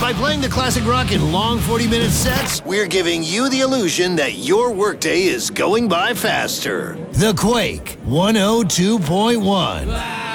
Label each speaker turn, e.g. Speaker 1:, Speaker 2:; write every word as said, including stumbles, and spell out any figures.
Speaker 1: By playing the classic rock in long forty-minute sets, we're giving you the illusion that your workday is going by faster. The Quake one oh two point one.